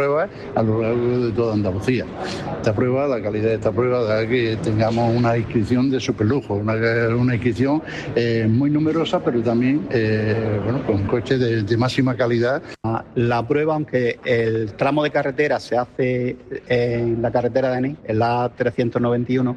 pruebas a lo largo de toda Andalucía. Esta prueba, la calidad de esta prueba, da que tengamos una inscripción de superlujo, una inscripción muy numerosa, pero también con coches de máxima calidad. La prueba, aunque el tramo de carretera se hace en la carretera de Enís, en la A391,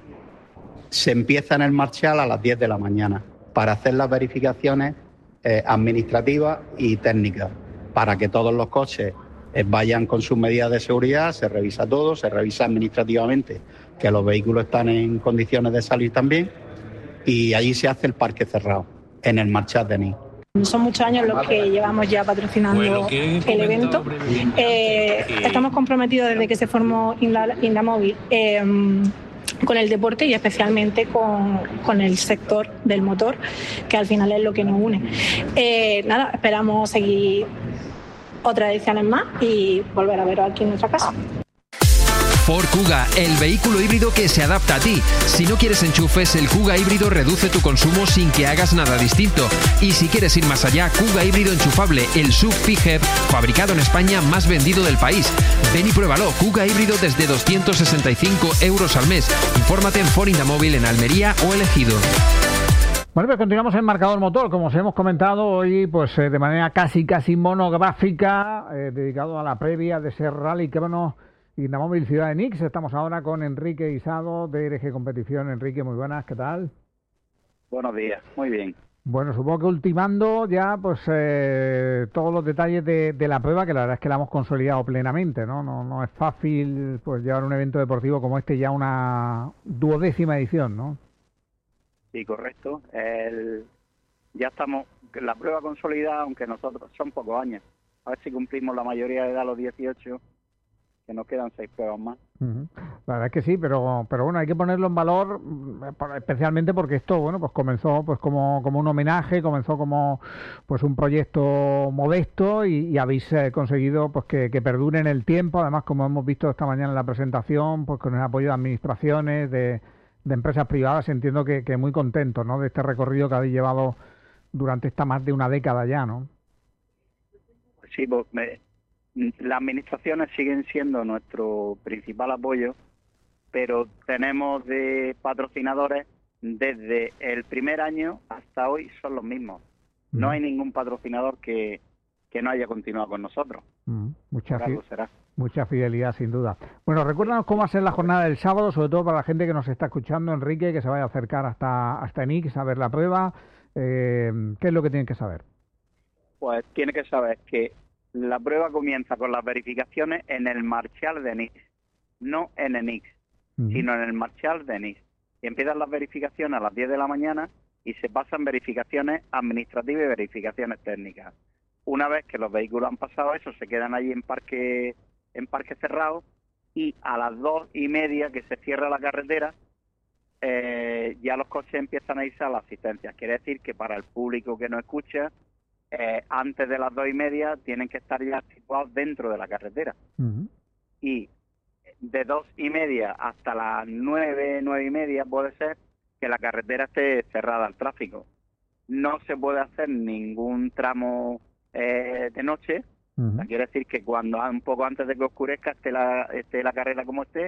se empieza en el Marchal a las 10 de la mañana para hacer las verificaciones administrativas y técnicas, para que todos los coches vayan con sus medidas de seguridad, se revisa todo, se revisa administrativamente que los vehículos están en condiciones de salir también, y allí se hace el parque cerrado, en el Marchal de Enís. Son muchos años los que llevamos ya patrocinando el evento. Estamos comprometidos desde que se formó Indamóvil con el deporte y especialmente con el sector del motor, que al final es lo que nos une. Esperamos seguir otras ediciones más y volver a veros aquí en nuestra casa. Ford Kuga, el vehículo híbrido que se adapta a ti. Si no quieres enchufes, el Kuga híbrido reduce tu consumo sin que hagas nada distinto. Y si quieres ir más allá, Kuga híbrido enchufable, el SUV PHEV, fabricado en España, más vendido del país. Ven y pruébalo, Kuga híbrido desde 265 euros al mes. Infórmate en Ford Indamóvil en Almería o El Ejido. Bueno, pues continuamos en Marcador Motor, como os hemos comentado hoy, pues de manera casi monográfica, dedicado a la previa de ese rally que Indamóvil Ciudad de Nix. Estamos ahora con Enrique Isado de RG Competición. Enrique, muy buenas, ¿qué tal? Buenos días, muy bien. Bueno, supongo que ultimando ya pues todos los detalles de la prueba, que la verdad es que la hemos consolidado plenamente, ¿no? No es fácil pues llevar un evento deportivo como este ya una 12ª edición, ¿no? Sí, correcto. Ya estamos, la prueba consolidada, aunque nosotros son pocos años. A ver si cumplimos la mayoría de edad a los 18, que nos quedan 6 pruebas más. La verdad es que sí, pero bueno, hay que ponerlo en valor, especialmente porque esto, bueno, pues comenzó pues como un homenaje, comenzó como pues un proyecto modesto y habéis conseguido pues que perdure en el tiempo. Además, como hemos visto esta mañana en la presentación, pues con el apoyo de administraciones, de empresas privadas, entiendo que muy contentos, ¿no?, de este recorrido que habéis llevado durante esta más de una década ya, ¿no? Sí, pues las administraciones siguen siendo nuestro principal apoyo, pero tenemos de patrocinadores desde el primer año hasta hoy son los mismos. No hay ningún patrocinador que no haya continuado con nosotros. Mucha fidelidad, sin duda. Bueno, recuérdanos cómo va a ser la jornada del sábado, sobre todo para la gente que nos está escuchando, Enrique, que se vaya a acercar hasta Enix a ver la prueba. ¿Qué es lo que tienen que saber? Pues tiene que saber que la prueba comienza con las verificaciones en el Marchal de Enix, no en Enix, sino en el Marchal de Enix. Y empiezan las verificaciones a las 10 de la mañana y se pasan verificaciones administrativas y verificaciones técnicas. Una vez que los vehículos han pasado eso, se quedan allí en parque cerrado, y a las 2:30 que se cierra la carretera, ya los coches empiezan a irse a las asistencias. Quiere decir que para el público que nos escucha, antes de las 2:30 tienen que estar ya situados dentro de la carretera. Y de 2:30 hasta las 9:30 puede ser que la carretera esté cerrada al tráfico. No se puede hacer ningún tramo de noche. Quiere decir que cuando un poco antes de que oscurezca esté la carrera como esté,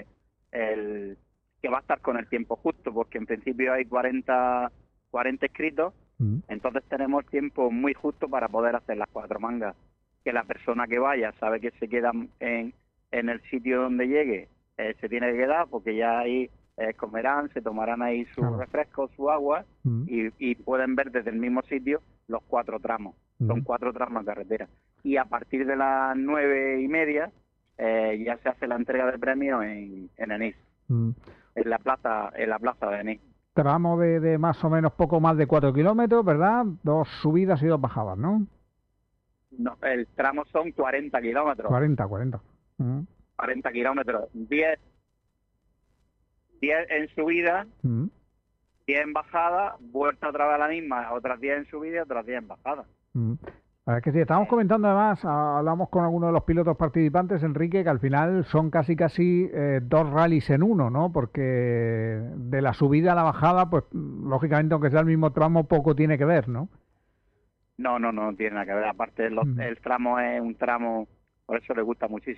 que va a estar con el tiempo justo, porque en principio hay 40 inscritos. Entonces tenemos tiempo muy justo para poder hacer las 4 mangas. Que la persona que vaya sabe que se queda en el sitio donde llegue, se tiene que quedar, porque ya ahí comerán, se tomarán ahí sus refrescos, su agua, y pueden ver desde el mismo sitio los 4 tramos. Son 4 tramos de carretera. Y a partir de las 9:30 ya se hace la entrega de premios en Enix, en la plaza de Enix. Tramo de más o menos poco más de 4 kilómetros, ¿verdad? 2 subidas y 2 bajadas, ¿no? No, el tramo son 40 kilómetros. 40. 40 kilómetros. 10 en subida, 10 en bajada, vuelta otra vez a la misma, otras 10 en subida y otras 10 en bajada. La verdad es que sí, estamos comentando además, hablamos con algunos de los pilotos participantes, Enrique, que al final son casi 2 rallies en uno, ¿no? Porque de la subida a la bajada, pues lógicamente, aunque sea el mismo tramo, poco tiene que ver, ¿no? No tiene nada que ver. Aparte, el tramo es un tramo, por eso le gusta muchísimo